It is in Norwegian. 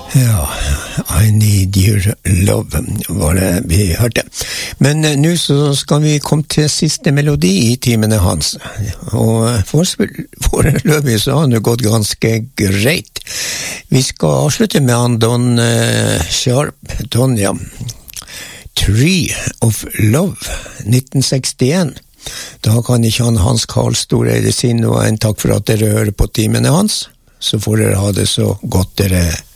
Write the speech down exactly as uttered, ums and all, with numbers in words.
Ja, I Need Your Love var det vi hørte. Men uh, nå så skal vi komme til siste melodi i timene hans. Og foreløpig så har det gått ganske greit. Vi skal avslutte med han Don uh, Sharp, Don, ja. Tree of Love, nitten sekstien. Da kan ikke han Hans Karl Storeide si noe enn takk for at dere hører på timene hans. Så får dere ha det så godt dere